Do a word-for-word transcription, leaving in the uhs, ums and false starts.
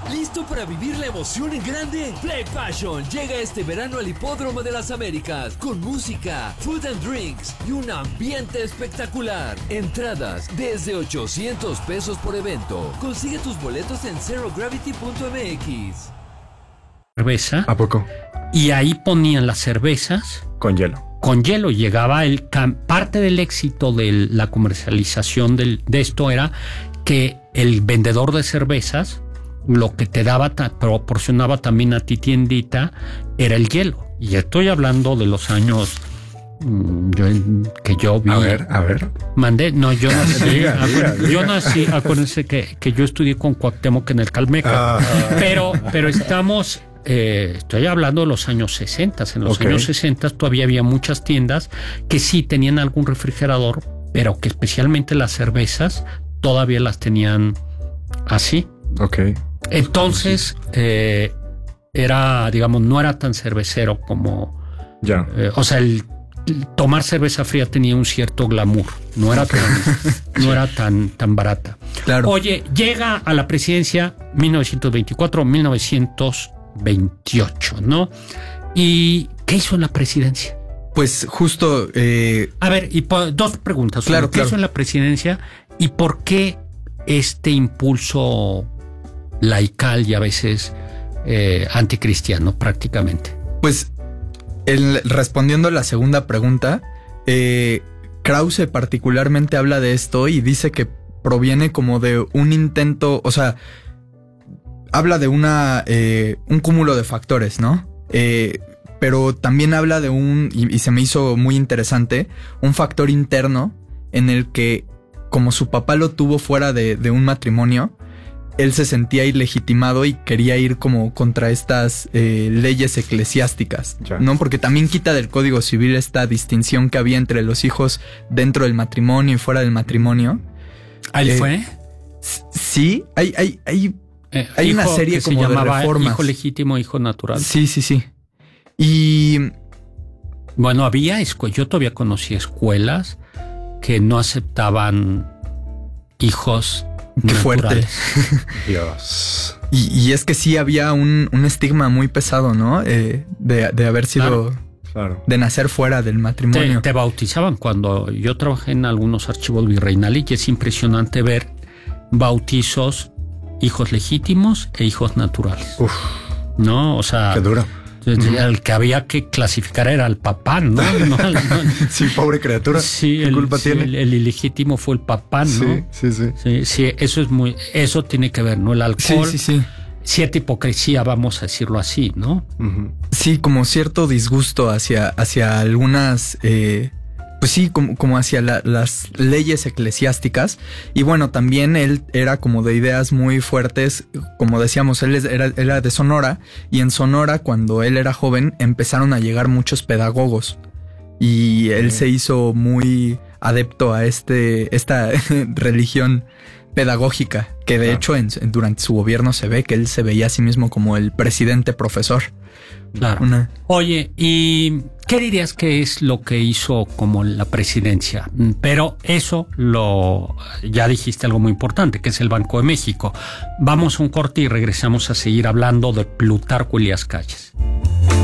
¿Listo para vivir la emoción en grande? Play Passion llega este verano al Hipódromo de las Américas con música, food and drinks y un ambiente espectacular. Entradas desde ochocientos pesos por evento. Consigue tus boletos en zero gravity punto m x. Cerveza. ¿A poco? Y ahí ponían las cervezas con hielo. Con hielo llegaba el parte del éxito de la comercialización del, de esto era que el vendedor de cervezas lo que te daba, proporcionaba también a ti tiendita, era el hielo. Y estoy hablando de los años yo, que yo vi. A ver, a ver. Mandé, no, yo nací. diga, diga, yo diga. nací, acuérdense que, que yo estudié con Cuauhtémoc en el Calmeca. Ah. Pero, pero estamos, eh, estoy hablando de los años sesenta. En los Okay. años sesenta todavía había muchas tiendas que sí tenían algún refrigerador, pero que especialmente las cervezas todavía las tenían así. Ok. Entonces, eh, era, digamos, no era tan cervecero como... Ya. Eh, o sea, el, el tomar cerveza fría tenía un cierto glamour. No era tan, no era tan, tan barata. Claro. Oye, llega a la presidencia mil novecientos veinticuatro, mil novecientos veintiocho, ¿no? ¿Y qué hizo en la presidencia? Pues justo... Eh, A ver, y po- dos preguntas. Claro, ¿Qué claro. hizo en la presidencia y por qué este impulso laical y a veces eh, anticristiano prácticamente? Pues el, respondiendo a la segunda pregunta, eh, Krause particularmente habla de esto y dice que proviene como de un intento, o sea, habla de una eh, un cúmulo de factores, ¿no? Eh, pero también habla de un, y, y se me hizo muy interesante, un factor interno en el que, como su papá lo tuvo fuera de, de un matrimonio, él se sentía ilegitimado y quería ir como contra estas eh, leyes eclesiásticas, Ya. ¿no? Porque también quita del Código Civil esta distinción que había entre los hijos dentro del matrimonio y fuera del matrimonio. ¿Ahí Eh, fue? S- Sí, hay, hay, hay, Eh, hay una hijo serie que se como de llamaba reformas. Hijo legítimo, hijo natural. Sí, sí, sí. Y Bueno, había escuelas, yo todavía conocí escuelas que no aceptaban hijos qué fuerte. naturales. Dios. Y, y es que sí había un, un estigma muy pesado, ¿no? Eh, de, de haber sido, Claro. Claro. de nacer fuera del Te, matrimonio. te bautizaban cuando yo trabajé en algunos archivos virreinales y es impresionante ver bautizos, hijos legítimos e hijos naturales. Uf, ¿No? O sea, qué duro. el que había que clasificar era el papá, ¿no? No, no, Sí, pobre criatura. sí, ¿Qué el, culpa sí, tiene? el, el ilegítimo fue el papá, ¿no? Sí, sí, sí. Sí, sí, eso es muy, eso tiene que ver, ¿no? El Sí, alcohol, sí, sí. cierta hipocresía, vamos a decirlo así, ¿no? Ujú. Sí, como cierto disgusto hacia, hacia algunas, eh, pues sí, como, como hacia la- las leyes eclesiásticas. Y bueno, también él era como de ideas muy fuertes. Como decíamos, él es- era, era de Sonora. Y en Sonora, cuando él era joven, empezaron a llegar muchos pedagogos. Y él Mm. se hizo muy adepto a este, esta religión pedagógica. Que de Ah. hecho en- en- durante su gobierno se ve que él se veía a sí mismo como el presidente profesor. Claro. Una, Oye, ¿y qué dirías que es lo que hizo como la presidencia? Mm, Pero eso lo, ya dijiste algo muy importante, que es el Banco de México. Vamos a un corte y regresamos a seguir hablando de Plutarco Elías Calles.